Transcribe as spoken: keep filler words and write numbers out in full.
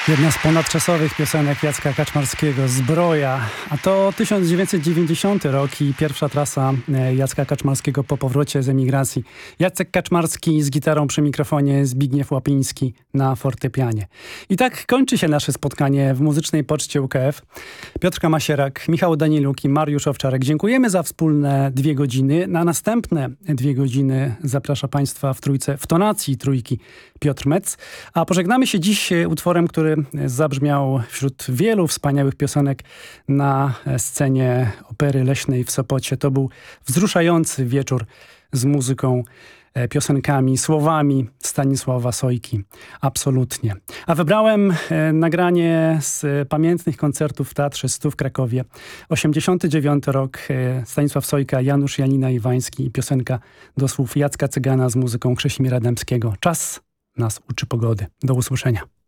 Jedna z ponadczasowych piosenek Jacka Kaczmarskiego, Zbroja. A to tysiąc dziewięćset dziewięćdziesiąty rok i pierwsza trasa Jacka Kaczmarskiego po powrocie z emigracji. Jacek Kaczmarski z gitarą przy mikrofonie, Zbigniew Łapiński na fortepianie. I tak kończy się nasze spotkanie w Muzycznej Poczcie U K F. Piotrka Masierak, Michał Daniluk i Mariusz Owczarek. Dziękujemy za wspólne dwie godziny. Na następne dwie godziny zaprasza Państwa w trójce, w tonacji trójki Piotr Metz. A pożegnamy się dziś utworem, który zabrzmiał wśród wielu wspaniałych piosenek na scenie Opery Leśnej w Sopocie. To był wzruszający wieczór z muzyką, piosenkami, słowami Stanisława Sojki. Absolutnie. A wybrałem nagranie z pamiętnych koncertów w Teatrze Stu w Krakowie. osiemdziesiąty dziewiąty rok, Stanisław Sojka, Janusz Janina Iwański i piosenka do słów Jacka Cygana z muzyką Krzesimira Dębskiego. Czas nas uczy pogody. Do usłyszenia.